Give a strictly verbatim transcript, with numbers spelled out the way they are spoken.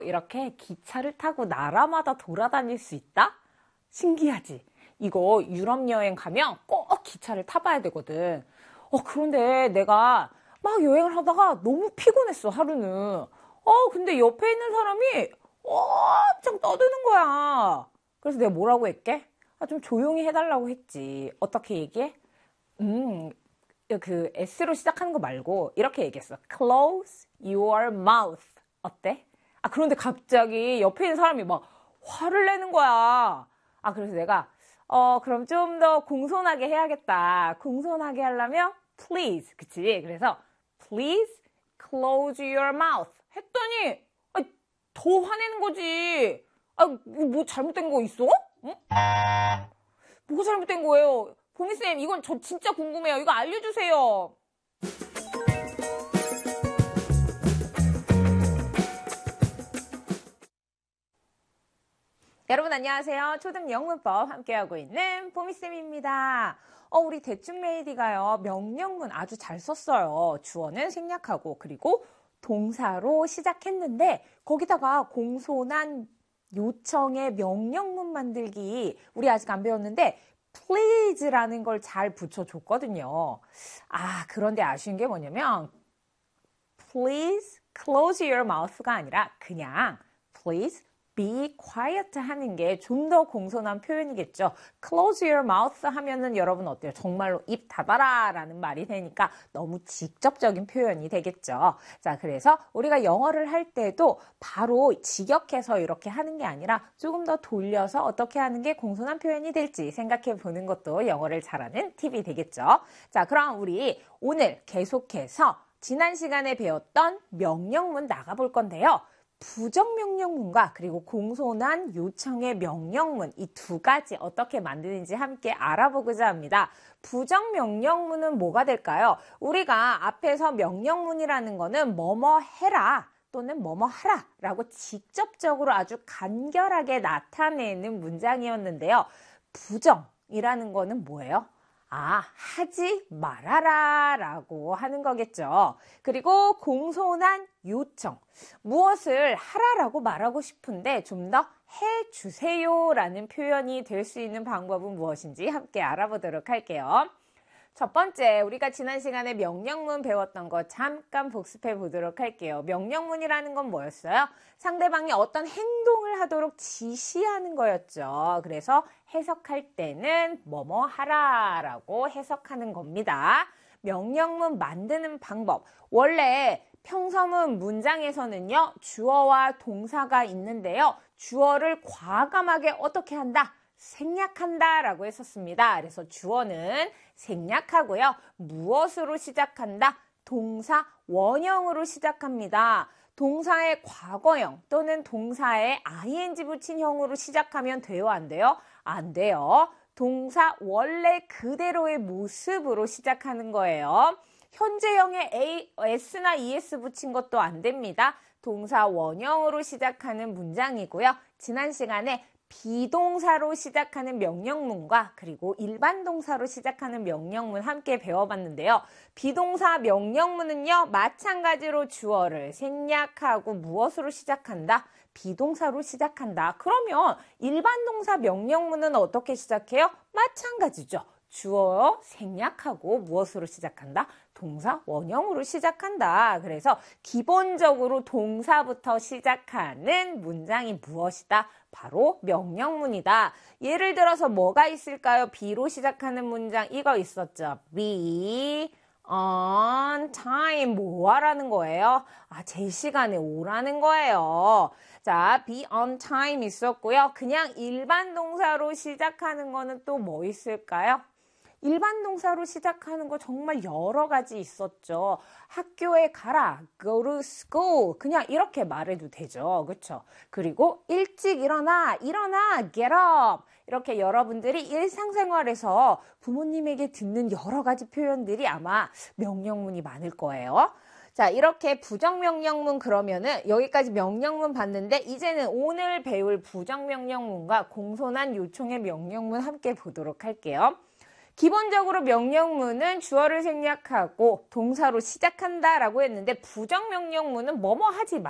이렇게 기차를 타고 나라마다 돌아다닐 수 있다? 신기하지? 이거 유럽 여행 가면 꼭 기차를 타봐야 되거든. 어, 그런데 내가 막 여행을 하다가 너무 피곤했어, 하루는. 어, 근데 옆에 있는 사람이 엄청 떠드는 거야. 그래서 내가 뭐라고 했게? 아, 좀 조용히 해달라고 했지. 어떻게 얘기해? 음, 그 S로 시작하는 거 말고 이렇게 얘기했어. Close your mouth. 어때? 아, 그런데 갑자기 옆에 있는 사람이 막 화를 내는 거야. 아, 그래서 내가 어, 그럼 좀 더 공손하게 해야겠다. 공손하게 하려면 please. 그치? 그래서 please close your mouth. 했더니 아, 더 화내는 거지. 아, 뭐 잘못된 거 있어? 응? 뭐가 잘못된 거예요? 보미쌤, 이건 저 진짜 궁금해요. 이거 알려주세요. 여러분 안녕하세요. 초등 영문법 함께하고 있는 보미쌤입니다. 어, 우리 대충 레이디가요. 명령문 아주 잘 썼어요. 주어는 생략하고 그리고 동사로 시작했는데 거기다가 공손한 요청의 명령문 만들기 우리 아직 안 배웠는데 please라는 걸 잘 붙여줬거든요. 아, 그런데 아쉬운 게 뭐냐면 please close your mouth가 아니라 그냥 please be quiet 하는 게 좀 더 공손한 표현이겠죠. close your mouth 하면은 여러분 어때요? 정말로 입 닫아라 라는 말이 되니까 너무 직접적인 표현이 되겠죠. 자, 그래서 우리가 영어를 할 때도 바로 직역해서 이렇게 하는 게 아니라 조금 더 돌려서 어떻게 하는 게 공손한 표현이 될지 생각해 보는 것도 영어를 잘하는 팁이 되겠죠. 자, 그럼 우리 오늘 계속해서 지난 시간에 배웠던 명령문 나가볼 건데요. 부정명령문과 그리고 공손한 요청의 명령문 이 두 가지 어떻게 만드는지 함께 알아보고자 합니다. 부정명령문은 뭐가 될까요? 우리가 앞에서 명령문이라는 거는 뭐뭐 해라 또는 뭐뭐 하라 라고 직접적으로 아주 간결하게 나타내는 문장이었는데요. 부정이라는 거는 뭐예요? 아, 하지 말아라 라고 하는 거겠죠. 그리고 공손한 요청. 무엇을 하라라고 말하고 싶은데 좀 더 해주세요 라는 표현이 될 수 있는 방법은 무엇인지 함께 알아보도록 할게요. 첫 번째, 우리가 지난 시간에 명령문 배웠던 거 잠깐 복습해 보도록 할게요. 명령문이라는 건 뭐였어요? 상대방이 어떤 행동을 하도록 지시하는 거였죠. 그래서 해석할 때는 뭐뭐 하라 라고 해석하는 겁니다. 명령문 만드는 방법. 원래 평서문 문장에서는요, 주어와 동사가 있는데요. 주어를 과감하게 어떻게 한다? 생략한다 라고 했었습니다. 그래서 주어는 생략하고요. 무엇으로 시작한다? 동사 원형으로 시작합니다. 동사의 과거형 또는 동사의 아이엔지 붙인 형으로 시작하면 돼요? 안 돼요? 안 돼요. 동사 원래 그대로의 모습으로 시작하는 거예요. 현재형에 A, S나 이에스 붙인 것도 안 됩니다. 동사 원형으로 시작하는 문장이고요. 지난 시간에 비동사로 시작하는 명령문과 그리고 일반 동사로 시작하는 명령문 함께 배워봤는데요. 비동사 명령문은요, 마찬가지로 주어를 생략하고 무엇으로 시작한다? 비동사로 시작한다. 그러면 일반 동사 명령문은 어떻게 시작해요? 마찬가지죠. 주어 생략하고 무엇으로 시작한다? 동사 원형으로 시작한다. 그래서 기본적으로 동사부터 시작하는 문장이 무엇이다? 바로 명령문이다. 예를 들어서 뭐가 있을까요? B로 시작하는 문장 이거 있었죠. Be on time. 뭐 하라는 거예요? 아, 제 시간에 오라는 거예요. 자, be on time 있었고요. 그냥 일반 동사로 시작하는 거는 또 뭐 있을까요? 일반 동사로 시작하는 거 정말 여러 가지 있었죠. 학교에 가라, go to school. 그냥 이렇게 말해도 되죠. 그렇죠? 그리고 일찍 일어나, 일어나, get up. 이렇게 여러분들이 일상생활에서 부모님에게 듣는 여러 가지 표현들이 아마 명령문이 많을 거예요. 자, 이렇게 부정명령문 그러면은 여기까지 명령문 봤는데 이제는 오늘 배울 부정명령문과 공손한 요청의 명령문 함께 보도록 할게요. 기본적으로 명령문은 주어를 생략하고 동사로 시작한다라고 했는데 부정명령문은 뭐뭐 하지 마.